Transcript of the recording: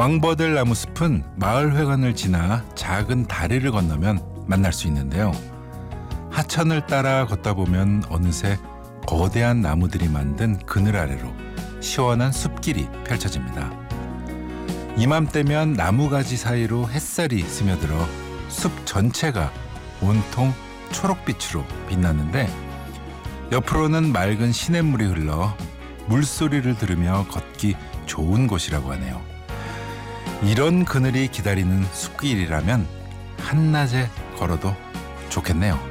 왕버들 나무숲은 마을회관을 지나 작은 다리를 건너면 만날 수 있는데요. 하천을 따라 걷다 보면 어느새 거대한 나무들이 만든 그늘 아래로 시원한 숲길이 펼쳐집니다. 이맘때면 나무가지 사이로 햇살이 스며들어 숲 전체가 온통 초록빛으로 빛나는데 옆으로는 맑은 시냇물이 흘러 물소리를 들으며 걷기 좋은 곳이라고 하네요. 이런 그늘이 기다리는 숲길이라면 한낮에 걸어도 좋겠네요.